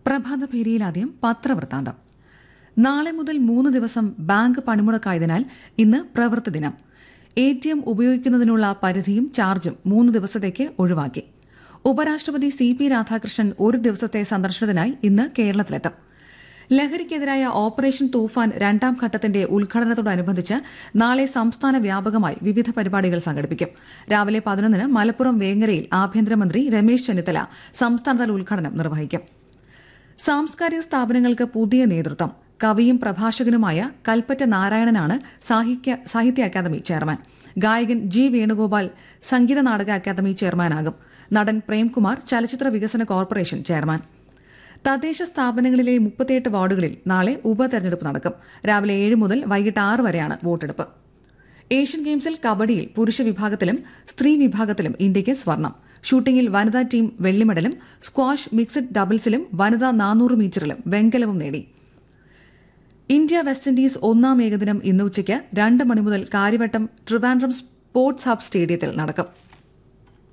പ്രഭാതഭേരിയിലാദ്യം പത്രവൃത്താന്തം. നാളെ മുതൽ 3 ദിവസം ബാങ്ക് പണിമുടക്കായതിനാൽ ഇന്ന് പ്രവൃത്തി ദിനം. ATM ഉപയോഗിക്കുന്നതിനുള്ള പരിധിയും ചാർജും 3 ദിവസത്തേക്ക് ഒഴിവാക്കി. ഉപരാഷ്ട്രപതി CP രാധാകൃഷ്ണൻ ഒരു ദിവസത്തെ സന്ദർശനത്തിനായി ഇന്ന് കേരളത്തിലെത്തും. ലഹരിക്കെതിരായ ഓപ്പറേഷൻ തൂഫാൻ 2ാം ഘട്ടത്തിന്റെ ഉദ്ഘാടനത്തോടനുബന്ധിച്ച് നാളെ സംസ്ഥാന വ്യാപകമായി വിവിധ പരിപാടികൾ സംഘടിപ്പിക്കും. രാവിലെ 11-ന് മലപ്പുറം വേങ്ങരയിൽ ആഭ്യന്തരമന്ത്രി രമേശ് ചെന്നിത്തല സംസ്ഥാനതല ഉദ്ഘാടനം നിർവഹിക്കും. സാംസ്കാരിക സ്ഥാപനങ്ങൾക്ക് പുതിയ നേതൃത്വം. കവിയും പ്രഭാഷകനുമായ കൽപ്പറ്റ നാരായണനാണ് സാഹിത്യ അക്കാദമി ചെയർമാൻ. ഗായകൻ G. വേണുഗോപാൽ സംഗീത നാടക അക്കാദമി ചെയർമാനാകും. നടൻ പ്രേംകുമാർ ചലച്ചിത്ര വികസന കോർപ്പറേഷൻ ചെയർമാൻ. തദ്ദേശ സ്ഥാപനങ്ങളിലെ 38 വാർഡുകളിൽ നാളെ ഉപതെരഞ്ഞെടുപ്പ് നടക്കും. രാവിലെ 7 മുതൽ വൈകിട്ട് 6 വരെയാണ് വോട്ടെടുപ്പ്. ഏഷ്യൻ ഗെയിംസിൽ കബഡിയിൽ പുരുഷ വിഭാഗത്തിലും സ്ത്രീ വിഭാഗത്തിലും ഇന്ത്യയ്ക്ക് സ്വർണം. ഷൂട്ടിംഗിൽ വനിതാ ടീം വെള്ളി മെഡലും സ്ക്വാഷ് മിക്സഡ് ഡബിൾസിലും വനിതാ 400 മീറ്ററിലും വെങ്കലവും നേടി. ഇന്ത്യ വെസ്റ്റ് ഇൻഡീസ് 1ാം ഏകദിനം ഇന്ന് ഉച്ചയ്ക്ക് 2 മണി മുതൽ കാര്യവട്ടം ട്രിവാൻഡ്രം സ്പോർട്സ് ഹബ് സ്റ്റേഡിയത്തിൽ നടക്കും.